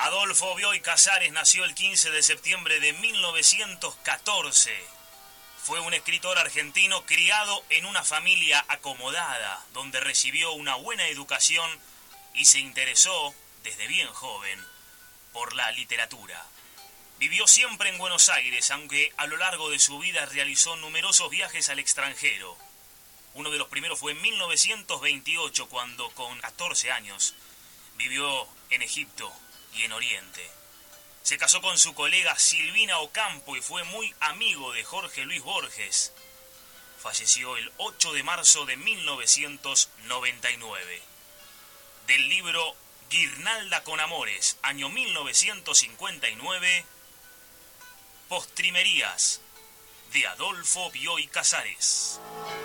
Adolfo Bioy Casares nació el 15 de septiembre de 1914. Fue un escritor argentino criado en una familia acomodada, donde recibió una buena educación y se interesó, desde bien joven, por la literatura. Vivió siempre en Buenos Aires, aunque a lo largo de su vida realizó numerosos viajes al extranjero. Uno de los primeros fue en 1928, cuando con 14 años vivió en Egipto y en Oriente. Se casó con su colega Silvina Ocampo y fue muy amigo de Jorge Luis Borges. Falleció el 8 de marzo de 1999. Del libro Guirnalda con Amores, año 1959, Postrimerías, de Adolfo Bioy Casares.